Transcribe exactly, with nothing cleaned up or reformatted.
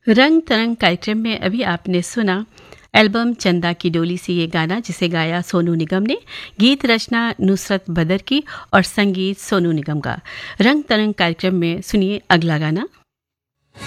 रंग तरंग कार्यक्रम में अभी आपने सुना एल्बम चंदा की डोली से ये गाना, जिसे गाया सोनू निगम ने। गीत रचना नुसरत बदर की और संगीत सोनू निगम का। रंग तरंग कार्यक्रम में सुनिए अगला गाना।